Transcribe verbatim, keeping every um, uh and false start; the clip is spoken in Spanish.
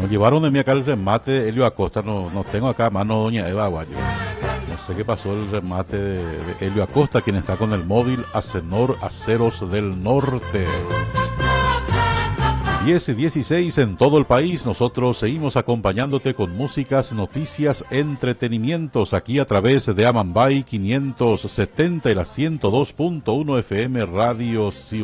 llevaron de mí acá el remate de Helio Acosta, no, no tengo acá a mano doña Eva Aguayo. No sé qué pasó el remate de, de Helio Acosta, quien está con el móvil Acenor Aceros del Norte. diez y dieciséis en todo el país. Nosotros seguimos acompañándote con músicas, noticias, entretenimientos aquí a través de Amambay quinientos setenta y la ciento dos punto uno F M Radio Ciudad.